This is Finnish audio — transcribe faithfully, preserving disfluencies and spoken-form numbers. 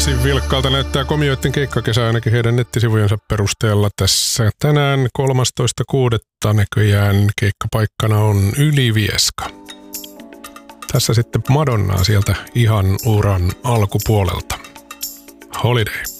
Varsin vilkkaalta näyttää Komioitten keikkakesä ainakin heidän nettisivujensa perusteella. Tässä tänään kolmastoista kuudetta näköjään keikkapaikkana on Ylivieska. Tässä sitten Madonnaa sieltä ihan uran alkupuolelta. Holiday.